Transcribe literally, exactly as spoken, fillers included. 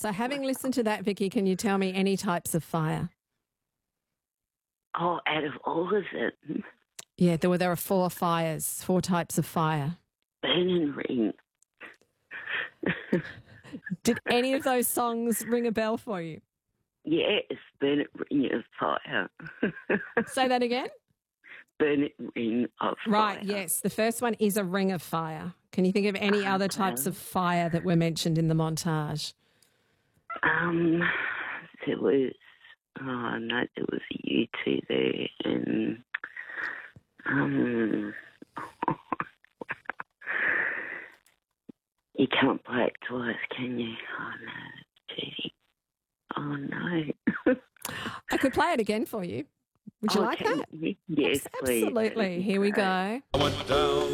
So having listened to that, Vicky, can you tell me any types of fire? Oh, out of all of them, Yeah, there were there are four fires, four types of fire. Burn and Ring. Did any of those songs ring a bell for you? Yes, Burn and Ring of Fire. Say that again? Burn and Ring of Fire. Right, yes. The first one is a ring of fire. Can you think of any other types of fire that were mentioned in the montage? Um, there was, oh no, there was a U two there, and um, you can't play it twice, can you? Oh no, that's cheating. Oh no. I could play it again for you. Would you Oh, like can that? you? Yes, please. Absolutely. Here we go. I went down